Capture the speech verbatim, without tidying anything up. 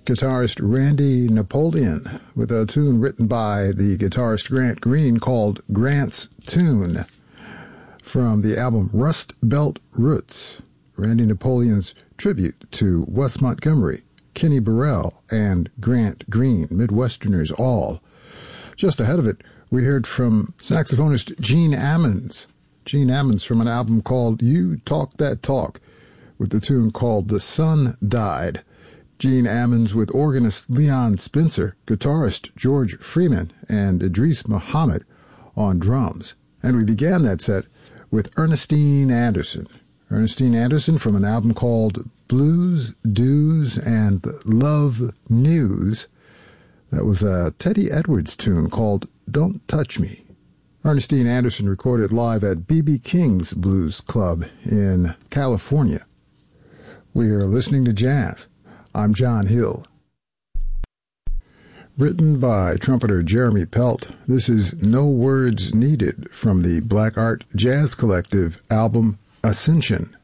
guitarist Randy Napoleon with a tune written by the guitarist Grant Green called Grant's Tune from the album Rust Belt Roots, Randy Napoleon's tribute to Wes Montgomery, Kenny Burrell, and Grant Green, Midwesterners all. Just ahead of it, we heard from saxophonist Gene Ammons. Gene Ammons from an album called You Talk That Talk with the tune called The Sun Died. Gene Ammons with organist Leon Spencer, guitarist George Freeman, and Idris Muhammad on drums. And we began that set with Ernestine Anderson. Ernestine Anderson from an album called Blues, Doos, and Love News. That was a Teddy Edwards tune called Don't Touch Me. Ernestine Anderson recorded live at B B King's Blues Club in California. We are listening to jazz. I'm John Hill. Written by trumpeter Jeremy Pelt, this is No Words Needed from the Black Art Jazz Collective album Ascension.